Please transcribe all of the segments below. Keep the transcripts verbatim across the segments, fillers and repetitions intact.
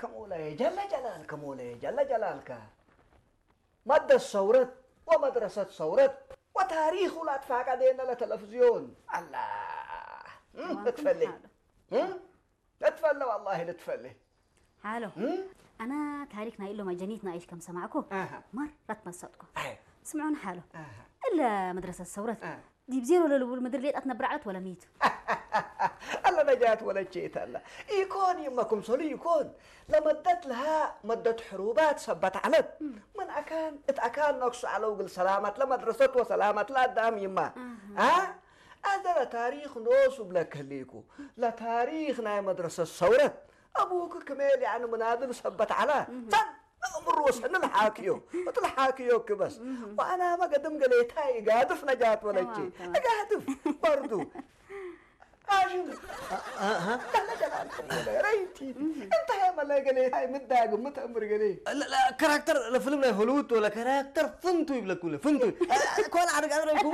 جلالك مولاي جل جلالك مولاي جل جلالك مادة الثورة ومدرسة ثورة وتاريخ لا تفاق دينا للتلفزيون الله اتفلي اتفلي والله اتفلي حالو أنا تاريخنا إلا ما جنيتنا إيش كم سمعكم أها مرة تمسطكم أه. سمعون حاله أه. إلا مدرسة الثورة أه. دي بزيرو لو المدرليت أتنبرعت ولا ميت الله نجات ولا شيء الله يكون يمكم صلي يكون لمدت لها مدة حروبات سبت علت من أكان اتأكان نقص على وقل سلامة لمدرسة وسلامة لا دام يما ها هذا تاريخ نوس بلك هليكو لا تاريخنا مدرسة الثورة أبوك كمال يعني منادل سبت على صد أمر وصلنا الحاكيو الحاكيو كبس وأنا ما قدم قليت هاي قادف نجات ولا شيء قادف برضو عاجل ها لا جلالكم ولا ريتي انت يا ملا قليت هاي متضايق متأمر قليت لا لا كاركتر الفيلم لا هوليوود ولا كاركتر فنتو يبلا كله فنتو كون عارف أدركوا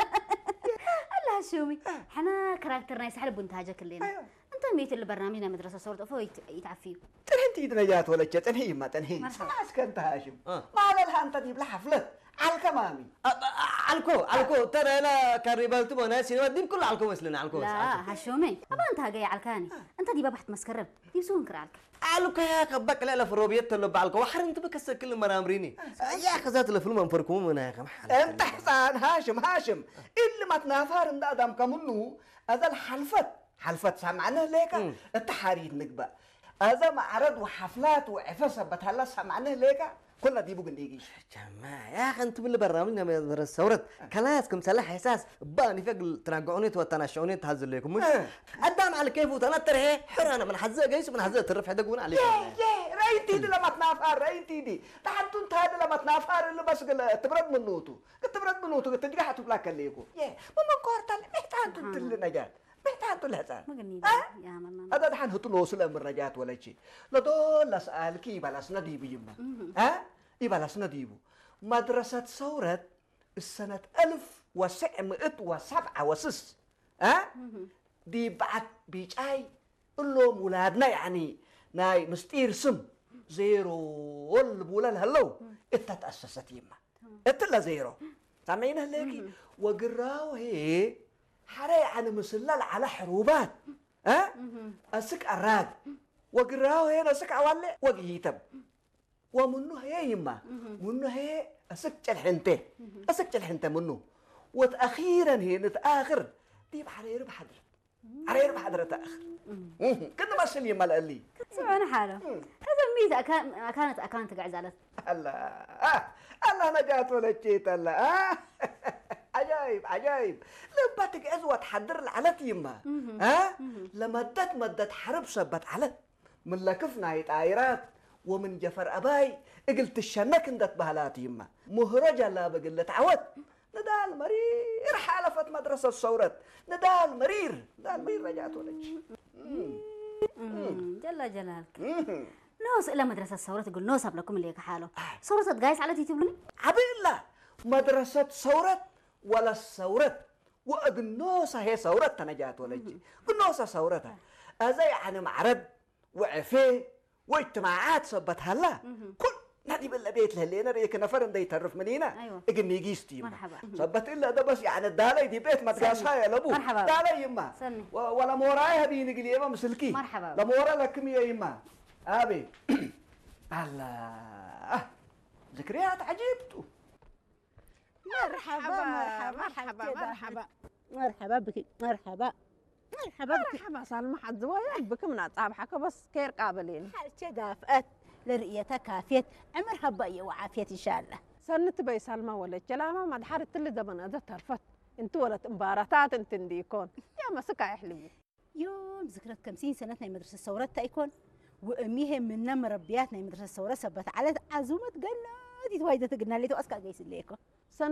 الله شومي حنا كاركترنا يسحل بنتاجك كلنا أنت ميت اللي برنامجنا مدرسة صورة أفو يتعفيو تنهي نجات ولا شيء تنهي ما تنهي ناس كنت هاشم ما لها أنت تجيب لها حفلة على الكمامي علكو علكو ترى أنا كاريبال تبغى ناس يودين كل علكو مسلنا علكو لا هشومي أبا أنت جاي علكاني أنت دي بحث مسكرب يبسون كرالك علكو يا كبك لا لا في الروبيات اللي بعلكو وحرنت بكسر كل مرامريني يا خزات الفيلم انفركم من هيك محل أنت حسان هاشم هاشم اللي ما تنافر من أدم كمنو هذا الحلفت حلفت سمعنا ليك التحاريد نقبة هذا معرض وحفلات وعفسة بتهلا سمعنا ليك كلنا دي بوجن ديجي جماعة يا أخي أنتم اللي برامجنا من مدرسة ثورة كلاسكم سلاح إحساس باني فوق تراجعوني وتناشوني تهزل لكم مش قدام على كيف وتنطر هي حر أنا من حزة جيش من حزة ترف حدا قون عليك ياه ياه رأيتي دي لما تنافر رأيتي دي تحت أنت هذا لما تنافر اللي بس قل تبرد من نوتو تبرد من نوتو تجري حتبلاك الليكو ياه ماما كورتال محتاج أنت اللي نجات محتاج تلهزان ما قلني يا ماما هذا دحين هتلو وصل من رجعت ولا شيء لا دول أسأل كي بلسنا دي بيجمع ها يبلسنا ديبو مدرسة ثورة السنة ألف وسبعمائة وسبعة وسس ها دي بعد بيجاي اللو مولادنا يعني ناي مستير سم زيرو ولا بولا هلو إنت تأسست يما إنت لا زيرو سامعين هلكي وقراو هي حري عن مسلل على حروبات ها أسك أراد وقراو هي نسك عوالي وقيتم ومنه هي يما منه هي أسكت الحنتة أسكت الحنتة منه وتأخيرا هي نتآخر دي بحرير بحضر حرير بحضر تأخر كنا ما سلي ما لقلي سمعنا حاله هذا ميت أكان أكانت أكانت قاعد زعلت الله آه الله نجات ولا شيء الله آه عجايب عجايب لما تقعد وتحضر العلت يما ها لما مدت مدت حرب سبت علت من لكفنا يتعايرات ومن جفر أباي قلت الشنك اندت بهلات يما مهرجة لا بقلت عود ندال مرير حالفت مدرسة الثورة ندال مرير ندال مرير رجعت ولج جل جلالك نوس إلا مدرسة الثورة تقول نوس لكم اللي حاله ثورة تقايس على تيتبلني عبيلا مدرسة ثورة ولا الثورة وأقنوسة هي ثورة تنجات ولج قنوسة ثورتها هذا يعني معرض وعفيه واجتماعات صبتها لا كل نادي بالله بيت لهلينا ريك نفر ده يتعرف منينا أيوة. اجن يجيستي مرحبا صبت إلا ده بس يعني الدالة دي بيت ما تقاسها يا لبو مرحبا دالة يما سني. ولا موراي هبي نقلي يما مسلكي مرحبا لا مورا لكم يا يما أبي الله ذكريات عجيبتو مرحبا مرحبا مرحبا مرحبا بك مرحبا مرحبا مرحبا سلمى حد زوايا بك من أصحاب حكى بس كير قابلين حالتي دافئت لرؤيتك كافية عمر هباية وعافية إن شاء الله سنت بي سلمى ولا كلامة ما دحرت اللي دبن هذا ترفت انت ولا مباراتات انت ديكون يا مسكا يحلموا يوم ذكرت خمسين سنتنا مدرسة الثورة تايكون وأميهم منا مربياتنا مدرسة الثورة سبت على عزومة قلنا دي توايدة قلنا لي تو أسكا جيس ليكو